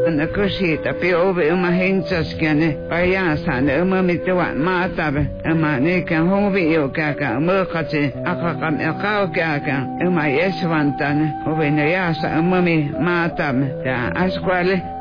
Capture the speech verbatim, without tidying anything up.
na kusita piobe uma hinchaskane payasane uma mitwa matabe uma nekan hobi yo kaka mukati akakam akau kaka uma yeswantane obene yasa uma mi matam ta askwale